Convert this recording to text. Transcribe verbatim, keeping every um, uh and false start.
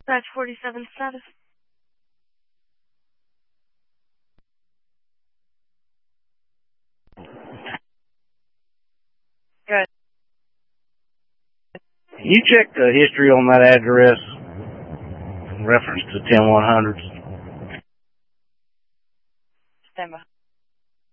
Dispatch forty-seven status. Good. Can you check the history on that address in reference to ten one hundreds? Stand by.